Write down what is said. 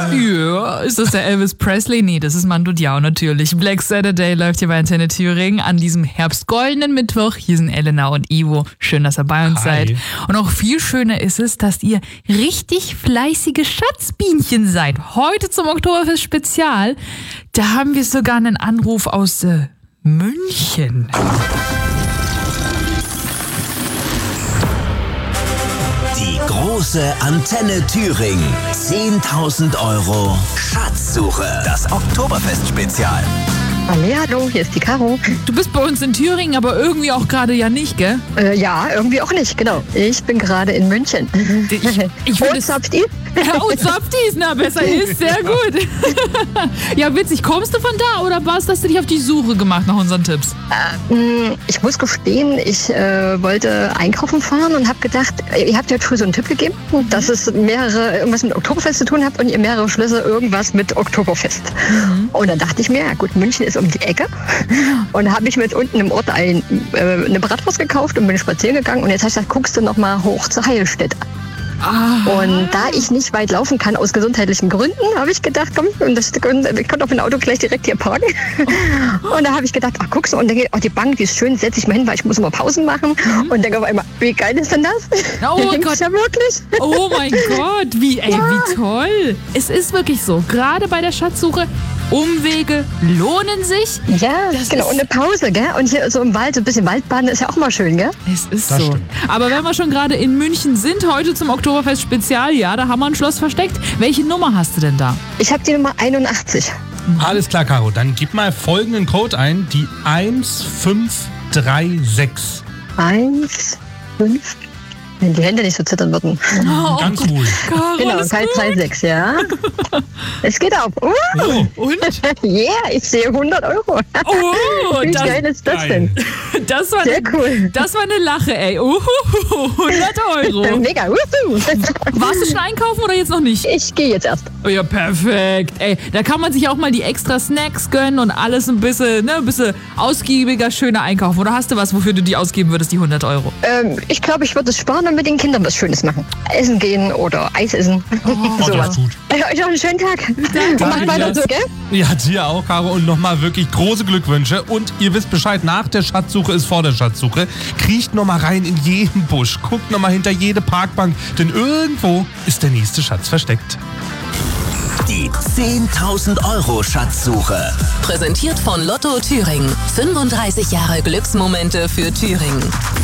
Ja, ist das der Elvis Presley? Nee, das ist Mando Diao natürlich. Black Saturday läuft hier bei Antenne Thüringen an diesem herbstgoldenen Mittwoch. Hier sind Elena und Ivo. Schön, dass ihr bei uns seid. Und auch viel schöner ist es, dass ihr richtig fleißige Schatzbienchen seid. Heute zum Oktoberfest-Spezial. Da haben wir sogar einen Anruf aus München. Die große Antenne Thüringen. 10.000 € Schatzsuche. Das Oktoberfest-Spezial. Hallo, hier ist die Caro. Du bist bei uns in Thüringen, aber irgendwie auch gerade ja nicht, gell? Ja, irgendwie auch nicht, genau. Ich bin gerade in München. Ich würde Zapfti? Oh, Zapftis, na besser ist, sehr gut. Ja, witzig. Kommst du von da oder hast du dich auf die Suche gemacht nach unseren Tipps? Ich muss gestehen, ich wollte einkaufen fahren und habe gedacht, ihr habt ja früh so einen Tipp gegeben, dass es irgendwas mit Oktoberfest zu tun habt und ihr mehrere Schlüsse irgendwas mit Oktoberfest. Und dann dachte ich mir, ja gut, München ist um die Ecke. Und habe ich mir jetzt unten im Ort eine Bratwurst gekauft und bin spazieren gegangen. Und jetzt habe ich gesagt, guckst du noch mal hoch zur Heilstätte. Und da ich nicht weit laufen kann aus gesundheitlichen Gründen, habe ich gedacht, komm, ich konnte auf mein Auto gleich direkt hier parken. Und da habe ich gedacht, ach guckst du, und dann geht, die Bank, die ist schön, setze ich mal hin, weil ich muss immer Pausen machen. Und denke auf einmal, wie geil ist denn das? Oh Gott. Ja wirklich. Oh mein Gott, wie toll. Es ist wirklich so, gerade bei der Schatzsuche, Umwege lohnen sich. Ja, genau. Und eine Pause, gell? Und hier so im Wald, so ein bisschen Waldbaden ist ja auch mal schön, gell? Es ist das so. Stimmt. Aber wenn wir schon gerade in München sind, heute zum Oktoberfest-Spezial, ja, da haben wir ein Schloss versteckt. Welche Nummer hast du denn da? Ich habe die Nummer 81. Alles klar, Caro. Dann gib mal folgenden Code ein, die 1536. 1, 5. Wenn die Hände nicht so zittern würden. Ganz ruhig. Genau, 336, ja. Es geht auf. Und? Yeah, ich sehe 100 €. Wie geil ist das denn? Das war sehr cool. Das war eine Lache, ey. 100 €. Mega. Warst du schon einkaufen oder jetzt noch nicht? Ich gehe jetzt erst. Oh ja, perfekt. Ey, da kann man sich auch mal die extra Snacks gönnen und alles ein bisschen ausgiebiger, schöner einkaufen. Oder hast du was, wofür du die ausgeben würdest, die 100 €? Ich glaube, ich würde es sparen und mit den Kindern was Schönes machen. Essen gehen oder Eis essen. Sowas. Euch noch einen schönen Tag. Danke. Macht weiter so, gell? Ja, dir auch, Caro. Und nochmal wirklich große Glückwünsche. Und ihr wisst Bescheid, nach der Schatzsuche ist vor der Schatzsuche. Kriecht nochmal rein in jeden Busch. Guckt nochmal hinter jede Parkbank. Denn irgendwo ist der nächste Schatz versteckt. Die 10.000 € Schatzsuche. Präsentiert von Lotto Thüringen. 35 Jahre Glücksmomente für Thüringen.